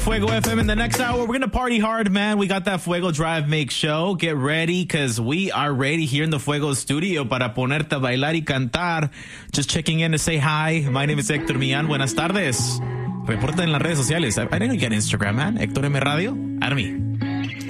Fuego FM in the next hour. We're going to party hard, man. We got that Fuego Drive Make Show. Get ready because we are ready here in the Fuego studio para ponerte a bailar y cantar. Just checking in to say hi. My name is Hector Millán. Buenas tardes. Reporta en las redes sociales. I didn't get Instagram, man. Hector M Radio. Army.